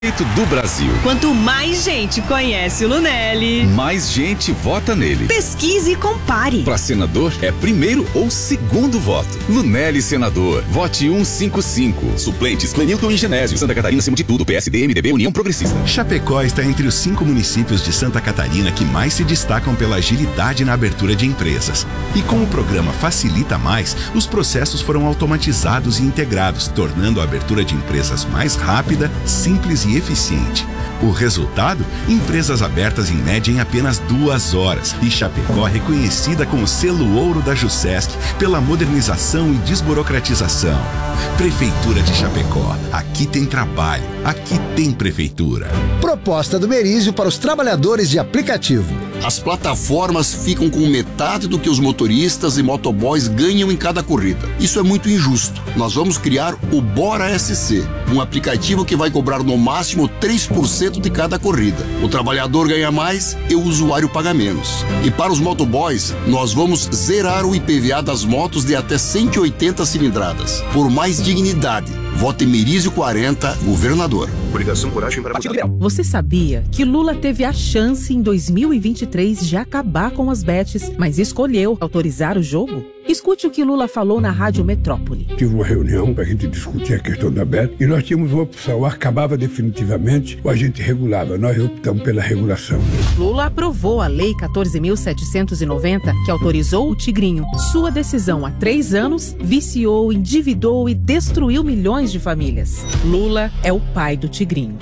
do Brasil. Quanto mais gente conhece o Lunelli, mais gente vota nele. Pesquise e compare. Para senador, é primeiro ou segundo voto. Lunelli senador. Vote 155. Suplentes, Clenilton e Genésio. Santa Catarina, acima de tudo. PSD, MDB, União Progressista. Chapecó está entre os 5 municípios de Santa Catarina que mais se destacam pela agilidade na abertura de empresas. E com o programa Facilita Mais, os processos foram automatizados e integrados, tornando a abertura de empresas mais rápida, simples e eficiente. O resultado? Empresas abertas em média em apenas 2 horas. E Chapecó reconhecida com o selo ouro da Jusesc pela modernização e desburocratização. Prefeitura de Chapecó. Aqui tem trabalho. Aqui tem prefeitura. Proposta do Merizio para os trabalhadores de aplicativo. As plataformas ficam com metade do que os motoristas e motoboys ganham em cada corrida. Isso é muito injusto. Nós vamos criar o Bora SC, um aplicativo que vai cobrar no máximo 3% de cada corrida. O trabalhador ganha mais e o usuário paga menos. E para os motoboys, nós vamos zerar o IPVA das motos de até 180 cilindradas. Por mais dignidade, vote Merizio 40, governador. Coligação Coragem para Você sabia que Lula teve a chance em 2023 de acabar com as bets, mas escolheu autorizar o jogo? Escute o que Lula falou na Rádio Metrópole. Tive uma reunião para a gente discutir a questão da bet e nós tínhamos uma opção, ou acabava definitivamente ou a gente regulava. Nós optamos pela regulação. Lula aprovou a Lei 14.790, que autorizou o Tigrinho. Sua decisão há 3 anos viciou, endividou e destruiu milhões de famílias. Lula é o pai do Tigrinho.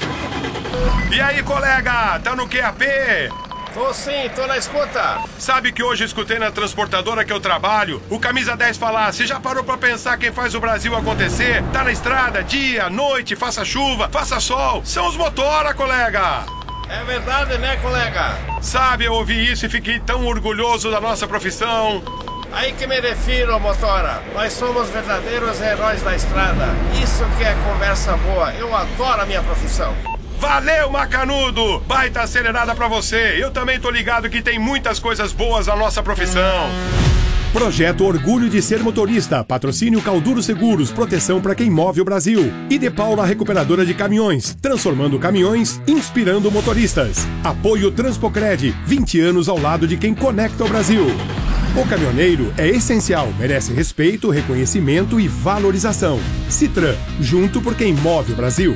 E aí, colega? Tá no QAP? Tô sim, tô na escuta. Sabe que hoje escutei na transportadora que eu trabalho o Camisa 10 falar: você já parou pra pensar quem faz o Brasil acontecer? Tá na estrada, dia, noite, faça chuva, faça sol. São os motora, colega. É verdade, né, colega? Sabe, eu ouvi isso e fiquei tão orgulhoso da nossa profissão. Aí que me refiro, motora. Nós somos verdadeiros heróis da estrada. Isso que é conversa boa. Eu adoro a minha profissão. Valeu, Macanudo! Baita acelerada pra você. Eu também tô ligado que tem muitas coisas boas na nossa profissão. Projeto Orgulho de Ser Motorista. Patrocínio Calduro Seguros. Proteção para quem move o Brasil. E De Paula Recuperadora de Caminhões. Transformando caminhões, inspirando motoristas. Apoio Transpocred. 20 anos ao lado de quem conecta o Brasil. O caminhoneiro é essencial. Merece respeito, reconhecimento e valorização. Citran. Junto por quem move o Brasil.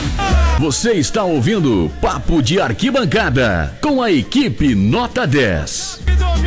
Você está ouvindo Papo de Arquibancada com a equipe Nota 10.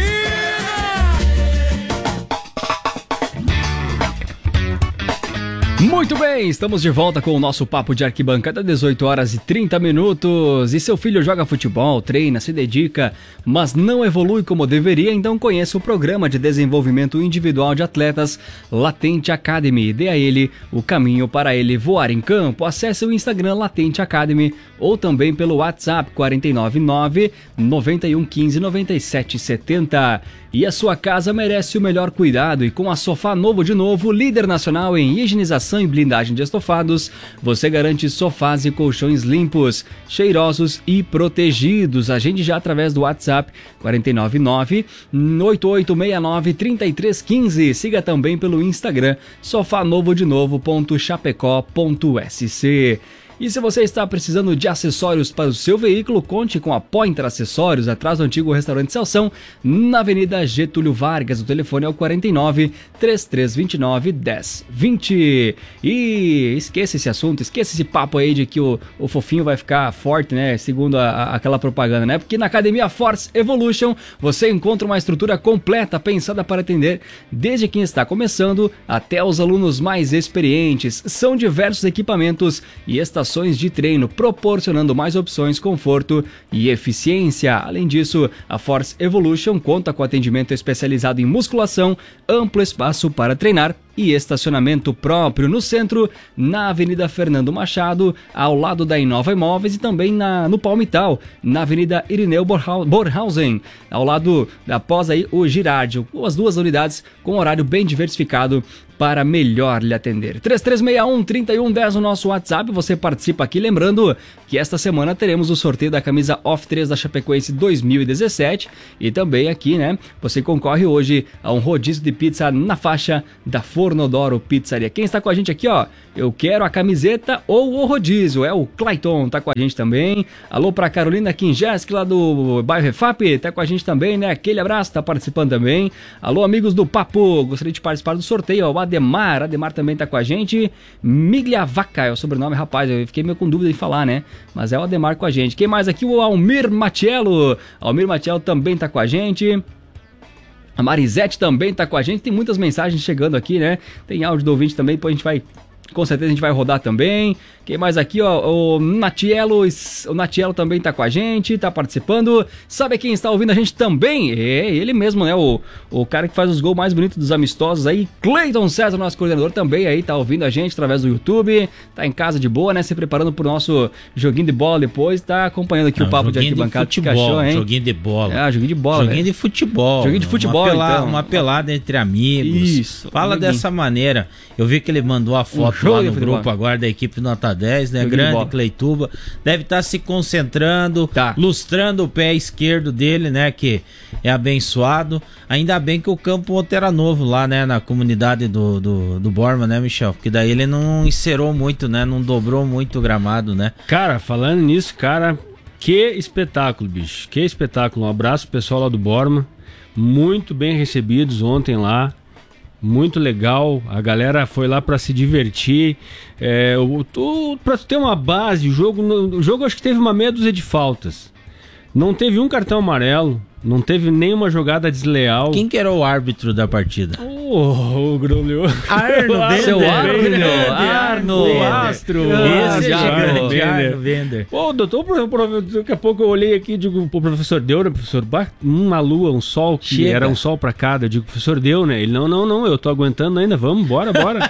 Muito bem, estamos de volta com o nosso Papo de Arquibancada, 18 horas e 30 minutos. E seu filho joga futebol, treina, se dedica, mas não evolui como deveria? Então conheça o programa de desenvolvimento individual de atletas Latente Academy. Dê a ele o caminho para ele voar em campo. Acesse o Instagram Latente Academy ou também pelo WhatsApp 499 9115 9770. E a sua casa merece o melhor cuidado, e com a Sofá Novo de Novo, líder nacional em higienização e blindagem de estofados, você garante sofás e colchões limpos, cheirosos e protegidos. Agende já através do WhatsApp 499-8869-3315. Siga também pelo Instagram sofanovodenovo.chapecó.sc. E se você está precisando de acessórios para o seu veículo, conte com a Pointer Acessórios, atrás do antigo restaurante Celção, na Avenida Getúlio Vargas. O telefone é o 49-3329-1020. E esqueça esse assunto, esqueça esse papo aí de que o fofinho vai ficar forte, né? Segundo aquela propaganda, né? Porque na Academia Force Evolution você encontra uma estrutura completa pensada para atender desde quem está começando até os alunos mais experientes. São diversos equipamentos e estações de treino, proporcionando mais opções, conforto e eficiência. Além disso, a Force Evolution conta com atendimento especializado em musculação, amplo espaço para treinar e estacionamento próprio no centro, na Avenida Fernando Machado, ao lado da Inova Imóveis, e também no Palmital, na Avenida Irineu Borhausen, ao lado após aí o Girardi. As duas unidades com horário bem diversificado para melhor lhe atender. 3361-3110 no nosso WhatsApp, você participa aqui, lembrando que esta semana teremos o sorteio da camisa Off 3 da Chapecoense 2017, e também aqui, né, você concorre hoje a um rodízio de pizza na faixa da Folha Fornodoro Pizzaria. Quem está com a gente aqui, ó, eu quero a camiseta ou o rodízio, é o Clayton, tá com a gente também. Alô pra Carolina Kinjeski, lá do bairro Refap, tá com a gente também, né? Aquele abraço, tá participando também. Alô, amigos do Papo, gostaria de participar do sorteio, ó, o Ademar também tá com a gente. Migliavaca é o sobrenome, rapaz, eu fiquei meio com dúvida de falar, né? Mas é o Ademar com a gente. Quem mais aqui? O Almir Matiello também tá com a gente. A Marisete também tá com a gente. Tem muitas mensagens chegando aqui, né? Tem áudio do ouvinte também, depois a gente vai... Com certeza a gente vai rodar também. Quem mais aqui, ó? O Natiello também tá com a gente, tá participando. Sabe quem está ouvindo a gente também? É ele mesmo, né? O cara que faz os gols mais bonitos dos amistosos aí, Cleiton César, nosso coordenador, também aí tá ouvindo a gente através do YouTube. Tá em casa de boa, né? Se preparando pro nosso joguinho de bola depois. Tá acompanhando aqui o papo de arquibancada. Joguinho de bola. Joguinho de bola. Joguinho de futebol. Joguinho de futebol, uma pelada entre amigos. Isso. Fala dessa maneira. Eu vi que ele mandou a foto lá no grupo agora da equipe Nota 10, né? Grande Cleituba. Deve estar se concentrando, lustrando o pé esquerdo dele, né? Que é abençoado. Ainda bem que o campo ontem era novo lá, né? Na comunidade do Borma, né, Michel? Porque daí ele não encerou muito, né? Não dobrou muito o gramado, né? Cara, falando nisso, cara, que espetáculo, bicho. Que espetáculo. Um abraço pro pessoal lá do Borma. Muito bem recebidos ontem lá. Muito legal, a galera foi lá para se divertir. Para ter uma base, o jogo acho que teve uma meia dúzia de faltas. Não teve um cartão amarelo, não teve nenhuma jogada desleal. Quem que era o árbitro da partida? O Grulho. Arno Astro. Esse é gigante, Arno Bender. Ô, doutor, daqui a pouco eu olhei aqui e digo pro professor, deu, né, professor? Uma lua, um sol, que era um sol pra cada. Eu digo, professor, deu, né? Ele, não, eu tô aguentando ainda, vamos, bora.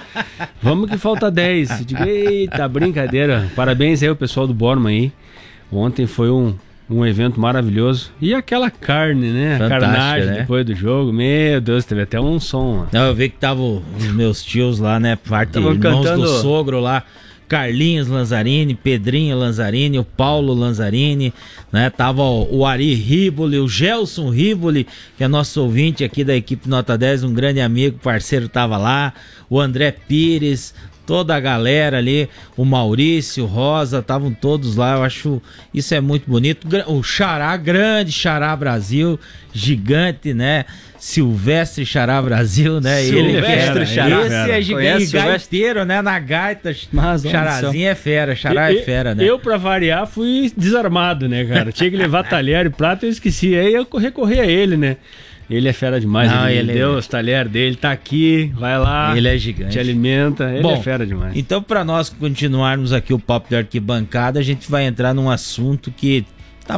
Vamos que falta 10. Eu digo, eita, brincadeira. Parabéns aí ao pessoal do Borma aí. Ontem foi um evento maravilhoso. E aquela carne, né? A carnagem, né? Depois do jogo. Meu Deus, teve até um som. Não, eu vi que tava os meus tios lá, né? Irmãos do sogro lá. Carlinhos Lanzarini, Pedrinho Lanzarini, o Paulo Lanzarini, né? Tava o Ari Riboli, o Gelson Riboli, que é nosso ouvinte aqui da equipe Nota 10, um grande amigo, parceiro, tava lá. O André Pires, toda a galera ali, o Maurício, Rosa, estavam todos lá. Eu acho isso é muito bonito. O Xará, grande Xará Brasil, gigante, né? Silvestre Xará Brasil, né? Silvestre Xará. Esse é gigante, e gaiteiro, né? Na gaita, Xarazinho é fera, Xará é fera, né? Eu, pra variar, fui desarmado, né, cara? Tinha que levar talher e prato, eu esqueci. Aí eu recorri a ele, né? Ele é fera demais, ele deu os talheres dele, tá aqui, vai lá. Ele é gigante. Te alimenta, ele é fera demais. Então, para nós continuarmos aqui o papo de arquibancada, a gente vai entrar num assunto que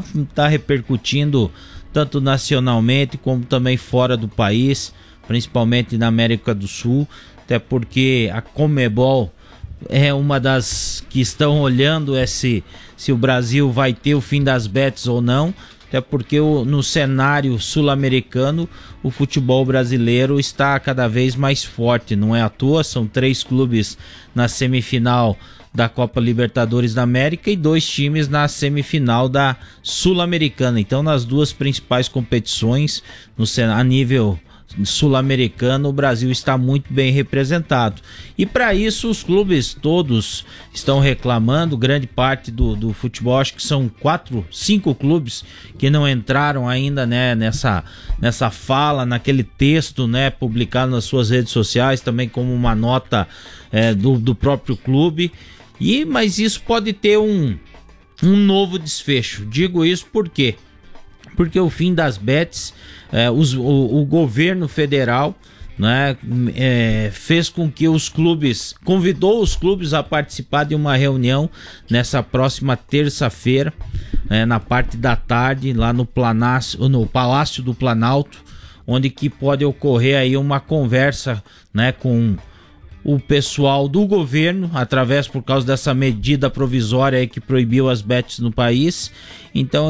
tá repercutindo tanto nacionalmente como também fora do país, principalmente na América do Sul, até porque a Conmebol é uma das que estão olhando se o Brasil vai ter o fim das bets ou não. Até porque no cenário sul-americano o futebol brasileiro está cada vez mais forte, não é à toa, são 3 clubes na semifinal da Copa Libertadores da América e 2 times na semifinal da Sul-Americana. Então, nas 2 principais competições a nível sul-americano, o Brasil está muito bem representado. E para isso os clubes todos estão reclamando, grande parte do futebol, acho que são 5 clubes que não entraram ainda, né, nessa fala, naquele texto, né, publicado nas suas redes sociais, também como uma nota do próprio clube. Mas isso pode ter um novo desfecho. Digo isso por quê? Porque o fim das bets, o governo federal, né, fez com que convidou os clubes a participar de uma reunião nessa próxima terça-feira, na parte da tarde, lá no Palácio do Planalto, onde que pode ocorrer aí uma conversa, né, com o pessoal do governo, por causa dessa medida provisória aí que proibiu as bets no país. Então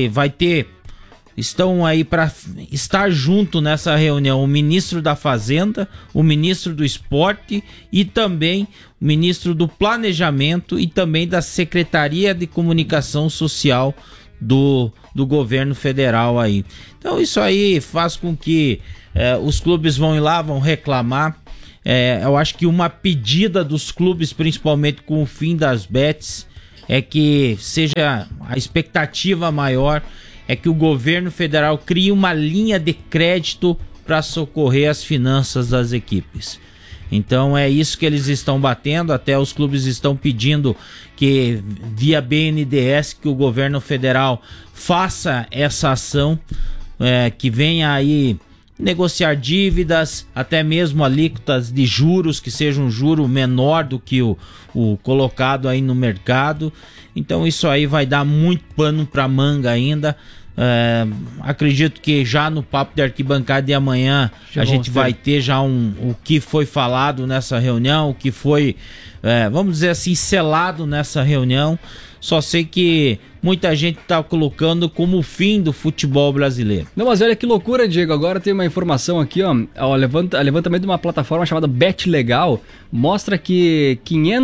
estão aí para estar junto nessa reunião o ministro da Fazenda, o ministro do Esporte e também o ministro do Planejamento e também da Secretaria de Comunicação Social do governo federal aí. Então isso aí faz com que os clubes vão ir lá, vão reclamar. eu acho que uma pedida dos clubes, principalmente com o fim das bets, é que seja a expectativa maior, é que o governo federal crie uma linha de crédito para socorrer as finanças das equipes. Então é isso que eles estão batendo, até os clubes estão pedindo que via BNDES que o governo federal faça essa ação, que venha aí negociar dívidas, até mesmo alíquotas de juros, que seja um juro menor do que o colocado aí no mercado. Então isso aí vai dar muito pano para manga ainda. Acredito que já no papo de arquibancada de amanhã a gente vai ter já o que foi falado nessa reunião, o que foi, vamos dizer assim, selado nessa reunião. Só sei que muita gente está colocando como o fim do futebol brasileiro. Não, mas olha que loucura, Diego. Agora tem uma informação aqui, ó. O levantamento de uma plataforma chamada Bet Legal mostra que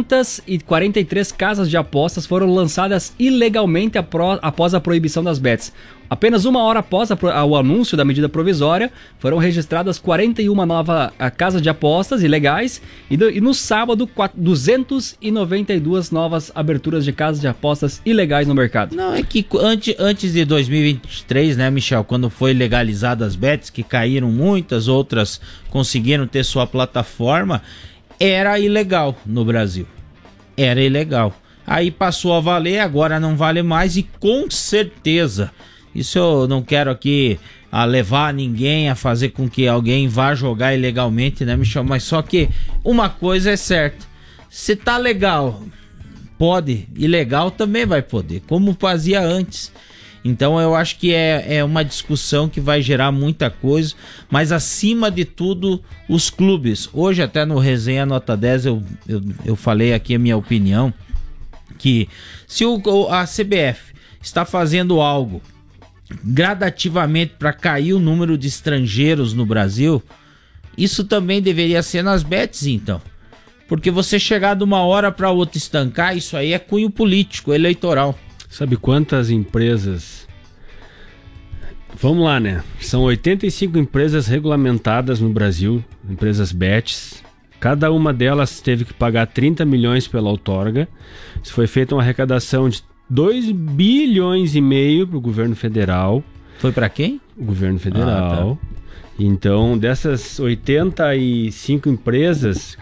543 casas de apostas foram lançadas ilegalmente após a proibição das bets. Apenas uma hora após o anúncio da medida provisória, foram registradas 41 novas casas de apostas ilegais e no sábado 292 novas aberturas de casas de apostas ilegais no mercado. Não, é que antes de 2023, né, Michel, quando foi legalizada as bets, que caíram muitas, outras conseguiram ter sua plataforma, era ilegal no Brasil. Era ilegal. Aí passou a valer, agora não vale mais e com certeza... Isso eu não quero aqui levar ninguém a fazer com que alguém vá jogar ilegalmente, né, Michel? Mas só que uma coisa é certa: se tá legal, pode, ilegal também vai poder, como fazia antes. Então eu acho que é uma discussão que vai gerar muita coisa, mas acima de tudo, os clubes. Hoje até no Resenha Nota 10 eu falei aqui a minha opinião, que se a CBF está fazendo algo gradativamente para cair o número de estrangeiros no Brasil, isso também deveria ser nas bets, então. Porque você chegar de uma hora para outra estancar, isso aí é cunho político, eleitoral. Sabe quantas empresas... Vamos lá, né? São 85 empresas regulamentadas no Brasil, empresas bets. Cada uma delas teve que pagar 30 milhões pela outorga. Isso foi feita uma arrecadação de 2 bilhões e meio para o governo federal. Foi para quem? O governo federal. Tá. Então, dessas 85 empresas,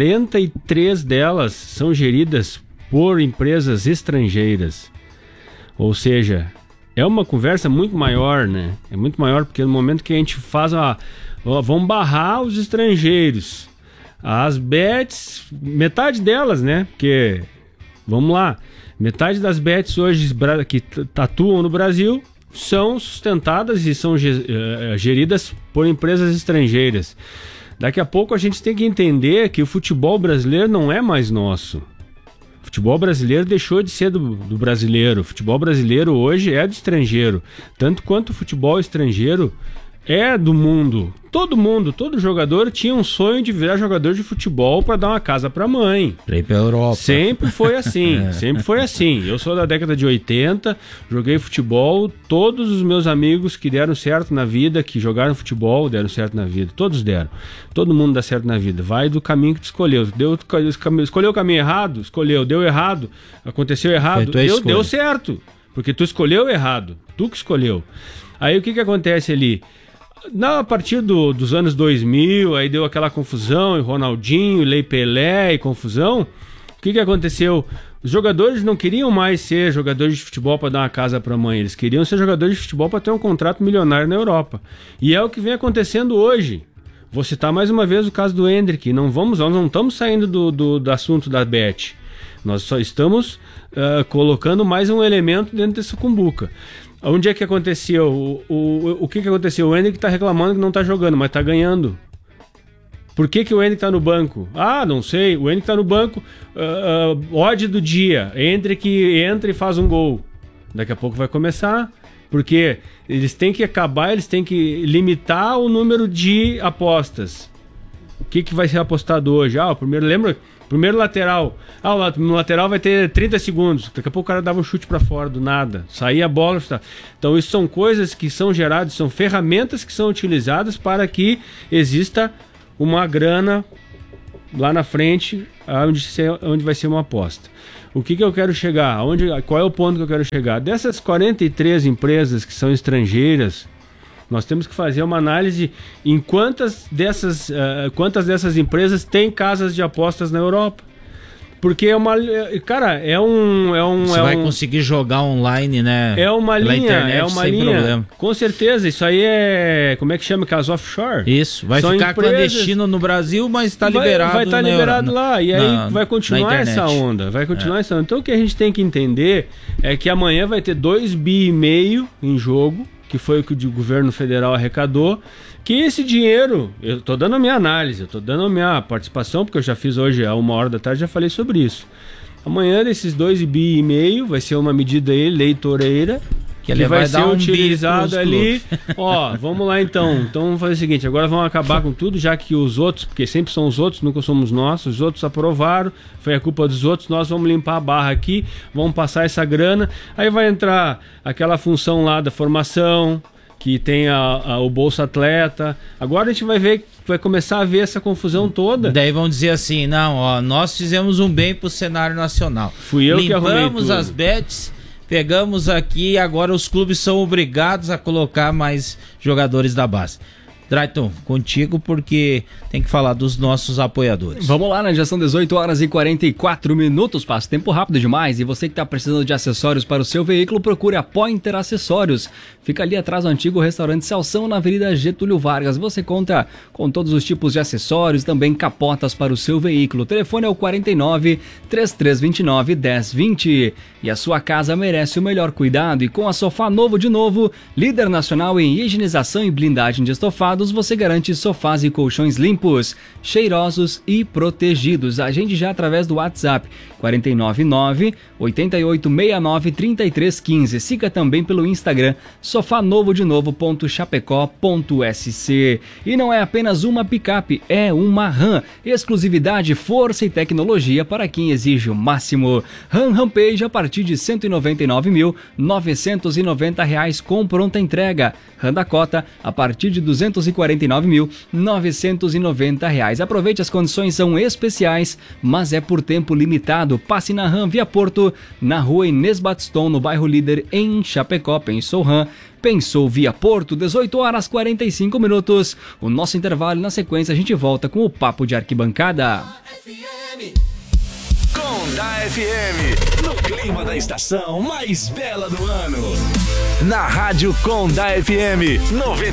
43 delas são geridas por empresas estrangeiras. Ou seja, é uma conversa muito maior, né? É muito maior porque no momento que a gente faz vamos barrar os estrangeiros. As bets, metade delas, né? Porque, vamos lá, metade das bets hoje que atuam no Brasil são sustentadas e são geridas por empresas estrangeiras. Daqui a pouco a gente tem que entender que o futebol brasileiro não é mais nosso. O futebol brasileiro deixou de ser do brasileiro. O futebol brasileiro hoje é do estrangeiro. Tanto quanto o futebol estrangeiro é do mundo. Todo jogador tinha um sonho de virar jogador de futebol para dar uma casa para mãe. Pra ir pra Europa. Sempre foi assim, sempre foi assim. Eu sou da década de 80, joguei futebol, todos os meus amigos que deram certo na vida, que jogaram futebol, deram certo na vida. Todos deram. Todo mundo dá certo na vida. Vai do caminho que tu escolheu. Escolheu o caminho errado? Escolheu. Deu errado? Aconteceu errado? Deu certo. Porque tu escolheu errado. Tu que escolheu. Aí o que acontece ali? A partir dos anos 2000, aí deu aquela confusão, e Ronaldinho, Lei Pelé e confusão. O que aconteceu? Os jogadores não queriam mais ser jogadores de futebol para dar uma casa para a mãe, eles queriam ser jogadores de futebol para ter um contrato milionário na Europa. E é o que vem acontecendo hoje. Vou citar mais uma vez o caso do Endrick. Nós não estamos saindo do assunto da Bet. Nós só estamos colocando mais um elemento dentro dessa cumbuca. Onde é que aconteceu? O que aconteceu? O Endrick está reclamando que não está jogando, mas está ganhando. Por que o Endrick está no banco? Não sei. O Endrick está no banco, odd do dia. Endrick entra e faz um gol. Daqui a pouco vai começar. Porque eles têm que acabar, eles têm que limitar o número de apostas. O que vai ser apostado hoje? Primeiro lateral. No lateral vai ter 30 segundos. Daqui a pouco o cara dava um chute para fora do nada. Saía a bola. Então isso são coisas que são geradas, são ferramentas que são utilizadas para que exista uma grana lá na frente, onde vai ser uma aposta. O que eu quero chegar? Qual é o ponto que eu quero chegar? Dessas 43 empresas que são estrangeiras, nós temos que fazer uma análise em quantas dessas empresas têm casas de apostas na Europa. Porque é uma... Cara, Você vai conseguir jogar online, né? É uma linha, internet, sem problema. Com certeza, isso aí é... Como é que chama? Casa offshore? Isso, vai ficar clandestino no Brasil, mas está liberado. Vai estar liberado lá, e aí vai continuar essa onda. Vai continuar essa onda. Então o que a gente tem que entender é que amanhã vai ter 2,5 bi em jogo, que foi o que o governo federal arrecadou, que esse dinheiro, eu estou dando a minha análise, eu estou dando a minha participação, porque eu já fiz hoje, a 1h da tarde, já falei sobre isso. Amanhã, desses 2,5 bi, vai ser uma medida eleitoreira, que vai ser utilizado ali. Ó, vamos lá então. Então vamos fazer o seguinte, agora vamos acabar com tudo, já que os outros, porque sempre são os outros, nunca somos nós, os outros aprovaram, foi a culpa dos outros, nós vamos limpar a barra aqui, vamos passar essa grana, aí vai entrar aquela função lá da formação, que tem o Bolsa Atleta. Agora a gente vai começar a ver essa confusão toda. Daí vão dizer assim, não, ó, nós fizemos um bem pro cenário nacional. Fui eu que arrumei tudo. Limpamos as bets, pegamos aqui, agora os clubes são obrigados a colocar mais jogadores da base. Drayton, contigo, porque tem que falar dos nossos apoiadores. Vamos lá, né? Já são 18h44, passa tempo rápido demais. E você que está precisando de acessórios para o seu veículo, procure a Pointer Acessórios. Fica ali atrás do antigo restaurante Salsão, na Avenida Getúlio Vargas. Você conta com todos os tipos de acessórios, também capotas para o seu veículo. O telefone é o 49-3329-1020. E a sua casa merece o melhor cuidado. E com a Sofá Novo de Novo, líder nacional em higienização e blindagem de estofados, você garante sofás e colchões limpos, cheirosos e protegidos. Agende já através do WhatsApp 499-8869-3315. Siga também pelo Instagram sofanovodenovo.chapecó.sc. E não é apenas uma picape, é uma RAM. Exclusividade, força e tecnologia para quem exige o máximo. RAM Rampage a partir de R$ 199.990 com pronta entrega. RAM Dakota a partir de R$ 249.990. Aproveite, as condições são especiais, mas é por tempo limitado. Passe na RAM Via Porto, na rua Inês Batistão, no bairro Líder, em Chapecó. Pensou RAM, pensou Via Porto. 18h45. O nosso intervalo, na sequência a gente volta com o Papo de Arquibancada. Conda FM, no clima da estação mais bela do ano. Na Rádio Conda FM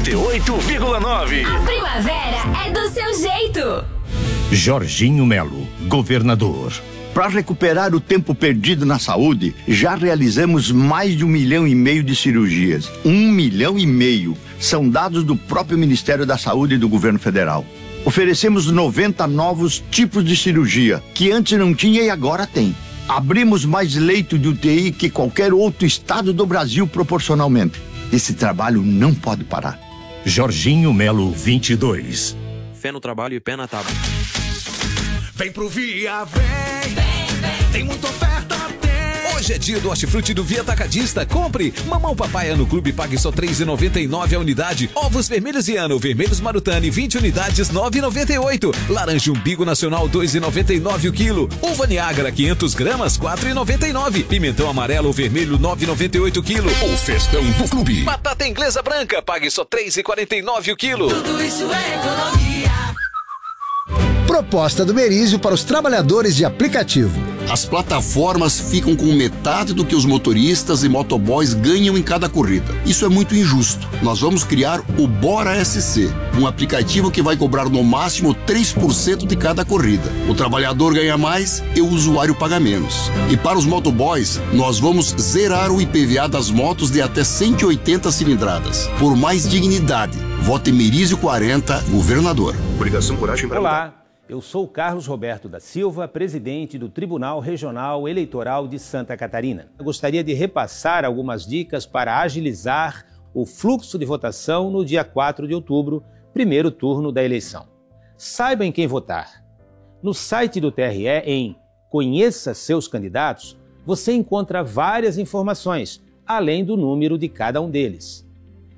98,9. A primavera é do seu jeito. Jorginho Melo, governador. Para recuperar o tempo perdido na saúde, já realizamos mais de 1,5 milhão de cirurgias. 1,5 milhão. São dados do próprio Ministério da Saúde e do Governo Federal. Oferecemos 90 novos tipos de cirurgia, que antes não tinha e agora tem. Abrimos mais leito de UTI que qualquer outro estado do Brasil proporcionalmente. Esse trabalho não pode parar. Jorginho Melo 22. Fé no trabalho e pé na tábua. Vem pro Via, vem. Tem muita oferta, tem. Hoje é dia do hortifruti do Via Atacadista. Compre mamão papaya no clube, pague só R$ 3,99 a unidade. Ovos vermelhos Viana, vermelhos Marutani, 20 unidades, R$ 9,98. Laranja umbigo nacional, R$ 2,99 o quilo. Uva Niágara, 500 gramas, R$ 4,99. Pimentão amarelo ou vermelho, R$ 9,98 o quilo. O festão do clube. Batata inglesa branca, pague só R$ 3,49 o quilo. Tudo isso é economia. Proposta do Merizio para os trabalhadores de aplicativo. As plataformas ficam com metade do que os motoristas e motoboys ganham em cada corrida. Isso é muito injusto. Nós vamos criar o Bora SC, um aplicativo que vai cobrar no máximo 3% de cada corrida. O trabalhador ganha mais e o usuário paga menos. E para os motoboys, nós vamos zerar o IPVA das motos de até 180 cilindradas. Por mais dignidade, vote Merizio 40, governador. Obrigação, coragem para... Olá. Eu sou Carlos Roberto da Silva, presidente do Tribunal Regional Eleitoral de Santa Catarina. Eu gostaria de repassar algumas dicas para agilizar o fluxo de votação no dia 4 de outubro, primeiro turno da eleição. Saiba em quem votar. No site do TRE, em Conheça Seus Candidatos, você encontra várias informações, além do número de cada um deles.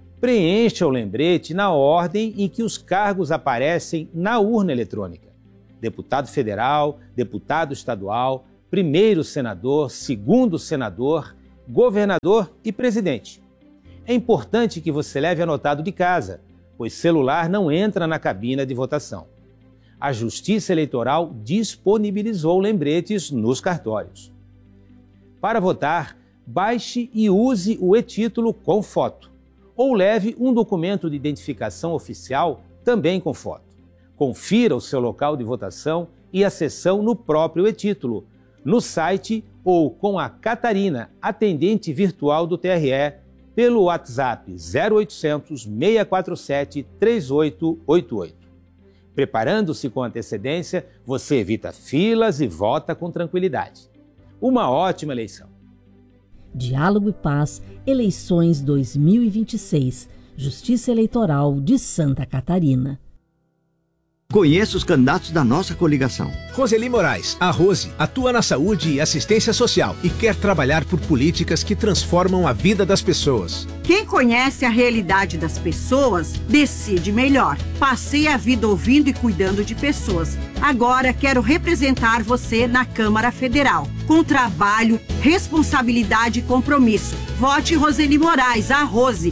Preencha o lembrete na ordem em que os cargos aparecem na urna eletrônica. deputado federal, deputado estadual, primeiro senador, segundo senador, governador e presidente. É importante que você leve anotado de casa, pois celular não entra na cabina de votação. A Justiça Eleitoral disponibilizou lembretes nos cartórios. Para votar, baixe e use o e-título com foto, ou leve um documento de identificação oficial também com foto. Confira o seu local de votação e a sessão no próprio e-título, no site ou com a Catarina, atendente virtual do TRE, pelo WhatsApp 0800 647 3888. Preparando-se com antecedência, você evita filas e vota com tranquilidade. Uma ótima eleição. Diálogo e Paz, eleições 2026, Justiça Eleitoral de Santa Catarina. Conheça os candidatos da nossa coligação. Roseli Moraes, a Rose, atua na saúde e assistência social e quer trabalhar por políticas que transformam a vida das pessoas. Quem conhece a realidade das pessoas, decide melhor. Passei a vida ouvindo e cuidando de pessoas. Agora quero representar você na Câmara Federal. Com trabalho, responsabilidade e compromisso. Vote Roseli Moraes, a Rose,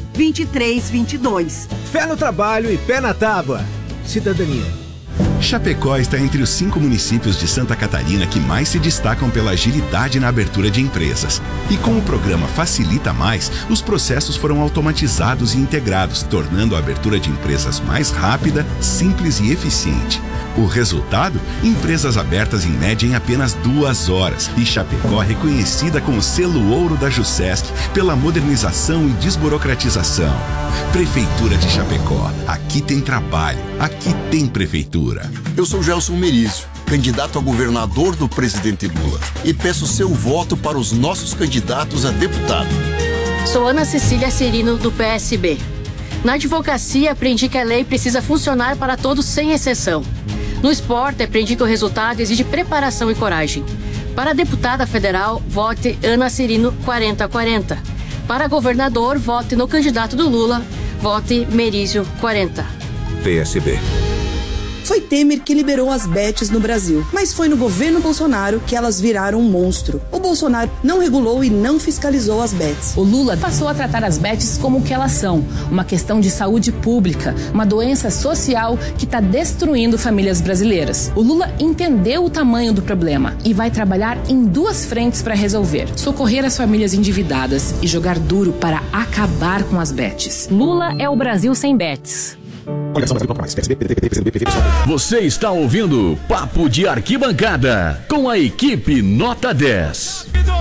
2322. Fé no trabalho e pé na tábua. Cidadania. Chapecó está entre os 5 municípios de Santa Catarina que mais se destacam pela agilidade na abertura de empresas. E com o programa Facilita Mais, os processos foram automatizados e integrados, tornando a abertura de empresas mais rápida, simples e eficiente. O resultado? Empresas abertas em média em apenas 2 horas. E Chapecó reconhecida com o selo ouro da Jusesc pela modernização e desburocratização. Prefeitura de Chapecó. Aqui tem trabalho. Aqui tem prefeitura. Eu sou Gelson Merizio, candidato a governador do presidente Lula. E peço seu voto para os nossos candidatos a deputado. Sou Ana Cecília Cirino, do PSB. Na advocacia, aprendi que a lei precisa funcionar para todos sem exceção. No esporte, aprendi que o resultado exige preparação e coragem. Para deputada federal, vote Ana Cirino 4040. Para governador, vote no candidato do Lula, vote Merizio 40. PSB. Foi Temer que liberou as bets no Brasil, mas foi no governo Bolsonaro que elas viraram um monstro. O Bolsonaro não regulou e não fiscalizou as bets. O Lula passou a tratar as bets como o que elas são, uma questão de saúde pública, uma doença social que está destruindo famílias brasileiras. O Lula entendeu o tamanho do problema e vai trabalhar em 2 frentes para resolver: socorrer as famílias endividadas e jogar duro para acabar com as bets. Lula é o Brasil sem bets. Você está ouvindo Papo de Arquibancada com a equipe Nota 10.